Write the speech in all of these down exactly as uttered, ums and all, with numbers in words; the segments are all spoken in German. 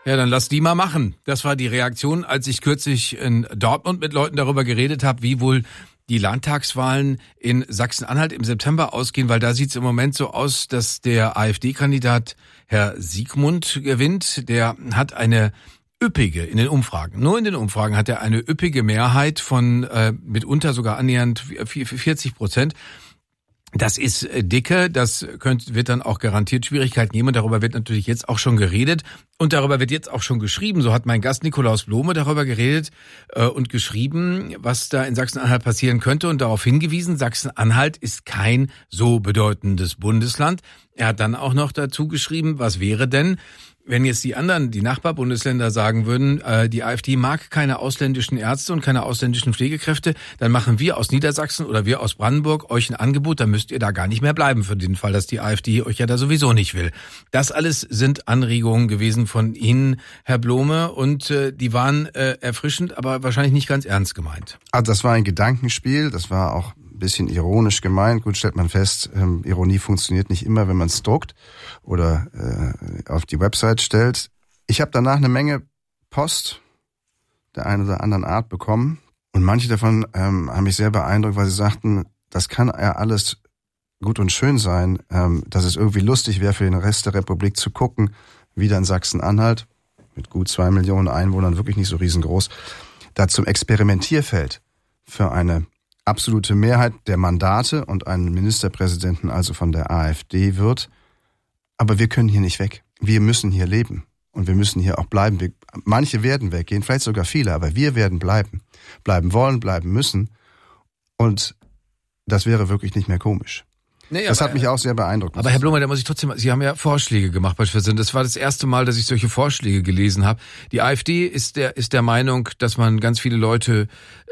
Ja, dann lass die mal machen. Das war die Reaktion, als ich kürzlich in Dortmund mit Leuten darüber geredet habe, wie wohl die Landtagswahlen in Sachsen-Anhalt im September ausgehen, weil da sieht es im Moment so aus, dass der AfD-Kandidat Herr Siegmund gewinnt. Der hat eine üppige, in den Umfragen, nur in den Umfragen hat er eine üppige Mehrheit von äh, mitunter sogar annähernd vierzig Prozent. Das ist dicke, das könnte, wird dann auch garantiert Schwierigkeiten geben und darüber wird natürlich jetzt auch schon geredet und darüber wird jetzt auch schon geschrieben. So hat mein Gast Nikolaus Blome darüber geredet äh, und geschrieben, was da in Sachsen-Anhalt passieren könnte und darauf hingewiesen, Sachsen-Anhalt ist kein so bedeutendes Bundesland. Er hat dann auch noch dazu geschrieben, was wäre denn, wenn jetzt die anderen, die Nachbarbundesländer sagen würden, äh, die AfD mag keine ausländischen Ärzte und keine ausländischen Pflegekräfte, dann machen wir aus Niedersachsen oder wir aus Brandenburg euch ein Angebot, dann müsst ihr da gar nicht mehr bleiben für den Fall, dass die AfD euch ja da sowieso nicht will. Das alles sind Anregungen gewesen von Ihnen, Herr Blome, und äh, die waren äh, erfrischend, aber wahrscheinlich nicht ganz ernst gemeint. Also das war ein Gedankenspiel, das war auch ein bisschen ironisch gemeint. Gut, stellt man fest, ähm, Ironie funktioniert nicht immer, wenn man es druckt oder äh, auf die Website stellt. Ich habe danach eine Menge Post der einen oder anderen Art bekommen und manche davon ähm, haben mich sehr beeindruckt, weil sie sagten, das kann ja alles gut und schön sein, ähm, dass es irgendwie lustig wäre für den Rest der Republik zu gucken, wie dann Sachsen-Anhalt mit gut zwei Millionen Einwohnern, wirklich nicht so riesengroß, da zum Experimentierfeld für eine absolute Mehrheit der Mandate und einen Ministerpräsidenten also von der AfD wird. Aber wir können hier nicht weg. Wir müssen hier leben und wir müssen hier auch bleiben. Wir, manche werden weggehen, vielleicht sogar viele, aber wir werden bleiben. Bleiben wollen, bleiben müssen. Und das wäre wirklich nicht mehr komisch. Nee, das aber, hat mich auch sehr beeindruckt. Aber Herr Blome, da muss ich trotzdem, Sie haben ja Vorschläge gemacht beispielsweise. Das war das erste Mal, dass ich solche Vorschläge gelesen habe. Die AfD ist der ist der Meinung, dass man ganz viele Leute,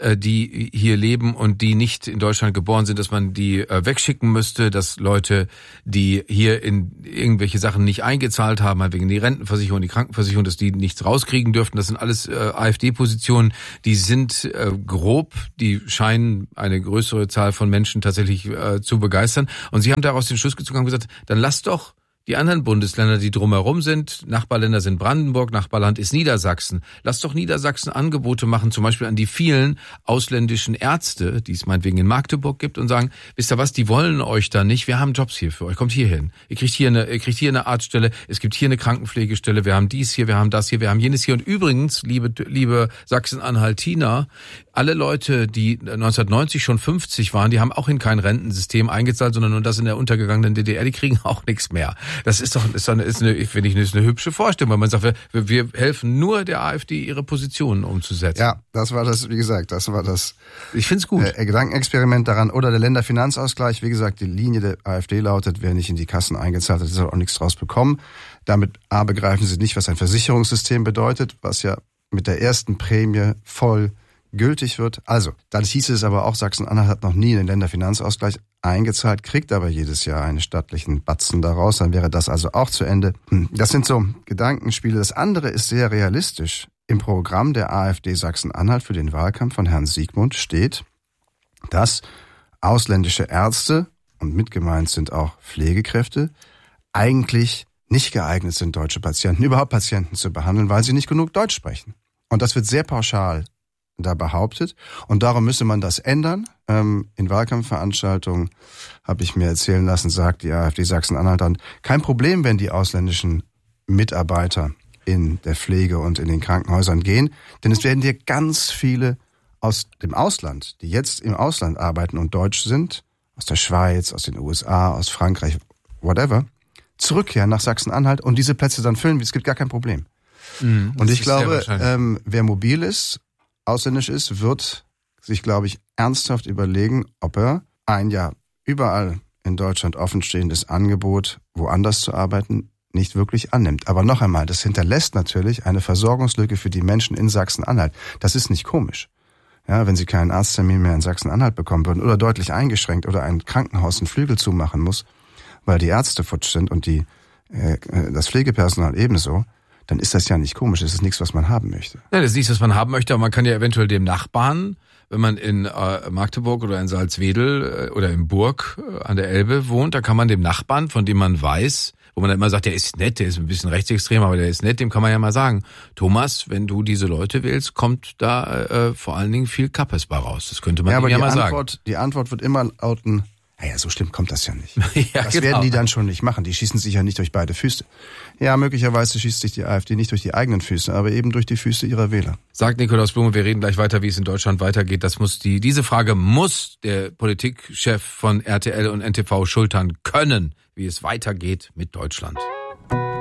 die hier leben und die nicht in Deutschland geboren sind, dass man die wegschicken müsste, dass Leute, die hier in irgendwelche Sachen nicht eingezahlt haben, halt wegen die Rentenversicherung, die Krankenversicherung, dass die nichts rauskriegen dürften. Das sind alles AfD-Positionen, die sind grob, die scheinen eine größere Zahl von Menschen tatsächlich zu begeistern. Und Sie haben daraus den Schluss gezogen und gesagt, dann lasst doch die anderen Bundesländer, die drumherum sind, Nachbarländer sind Brandenburg, Nachbarland ist Niedersachsen. Lasst doch Niedersachsen Angebote machen, zum Beispiel an die vielen ausländischen Ärzte, die es meinetwegen in Magdeburg gibt und sagen, wisst ihr was, die wollen euch da nicht, wir haben Jobs hier für euch, kommt hier hin. Ihr kriegt hier eine, ihr kriegt hier eine Arztstelle, es gibt hier eine Krankenpflegestelle, wir haben dies hier, wir haben das hier, wir haben jenes hier. Und übrigens, liebe, liebe Sachsen-Anhaltiner, alle Leute, die neunzehnhundertneunzig schon fünfzig waren, die haben auch in kein Rentensystem eingezahlt, sondern nur das in der untergegangenen D D R, die kriegen auch nichts mehr. Das ist doch, ist eine, ist eine, finde ich, ist eine hübsche Vorstellung, weil man sagt, wir, wir helfen nur der AfD, ihre Positionen umzusetzen. Ja, das war das, wie gesagt, das war das. Ich find's gut. Äh, Gedankenexperiment daran. Oder der Länderfinanzausgleich. Wie gesagt, die Linie der AfD lautet, wer nicht in die Kassen eingezahlt hat, soll auch nichts draus bekommen. Damit A, begreifen sie nicht, was ein Versicherungssystem bedeutet, was ja mit der ersten Prämie voll gültig wird. Also, dann hieß es aber auch, Sachsen-Anhalt hat noch nie in den Länderfinanzausgleich eingezahlt, kriegt aber jedes Jahr einen stattlichen Batzen daraus, dann wäre das also auch zu Ende. Das sind so Gedankenspiele. Das andere ist sehr realistisch. Im Programm der AfD Sachsen-Anhalt für den Wahlkampf von Herrn Siegmund steht, dass ausländische Ärzte, und mit gemeint sind auch Pflegekräfte, eigentlich nicht geeignet sind, deutsche Patienten, überhaupt Patienten zu behandeln, weil sie nicht genug Deutsch sprechen. Und das wird sehr pauschal da behauptet. Und darum müsse man das ändern. Ähm, in Wahlkampfveranstaltungen, habe ich mir erzählen lassen, sagt die AfD Sachsen-Anhalt dann, kein Problem, wenn die ausländischen Mitarbeiter in der Pflege und in den Krankenhäusern gehen, denn es werden dir ganz viele aus dem Ausland, die jetzt im Ausland arbeiten und deutsch sind, aus der Schweiz, aus den U S A, aus Frankreich, whatever, zurückkehren nach Sachsen-Anhalt und diese Plätze dann füllen. Es gibt gar kein Problem. Mhm, und ich glaube, ähm, wer mobil ist, ausländisch ist, wird sich, glaube ich, ernsthaft überlegen, ob er ein ja überall in Deutschland offenstehendes Angebot, woanders zu arbeiten, nicht wirklich annimmt. Aber noch einmal, das hinterlässt natürlich eine Versorgungslücke für die Menschen in Sachsen-Anhalt. Das ist nicht komisch. Ja, wenn sie keinen Arzttermin mehr in Sachsen-Anhalt bekommen würden oder deutlich eingeschränkt oder ein Krankenhaus einen Flügel zumachen muss, weil die Ärzte futsch sind und die äh, das Pflegepersonal ebenso, dann ist das ja nicht komisch. Das ist nichts, was man haben möchte. Ja, das ist nichts, was man haben möchte, aber man kann ja eventuell dem Nachbarn, wenn man in äh, Magdeburg oder in Salzwedel äh, oder in Burg äh, an der Elbe wohnt, da kann man dem Nachbarn, von dem man weiß, wo man dann immer sagt, der ist nett, der ist ein bisschen rechtsextrem, aber der ist nett, dem kann man ja mal sagen, Thomas, wenn du diese Leute wählst, kommt da äh, vor allen Dingen viel Kappes bei raus. Das könnte man ja, ihm aber ja die mal Antwort, sagen. Die Antwort wird immer lauten, naja, so schlimm kommt das ja nicht. ja, das genau. werden die dann schon nicht machen. Die schießen sich ja nicht durch beide Füße. Ja, möglicherweise schießt sich die AfD nicht durch die eigenen Füße, aber eben durch die Füße ihrer Wähler. Sagt Nikolaus Blum, wir reden gleich weiter, wie es in Deutschland weitergeht. Das muss die, diese Frage muss der Politikchef von R T L und N T V schultern können, wie es weitergeht mit Deutschland.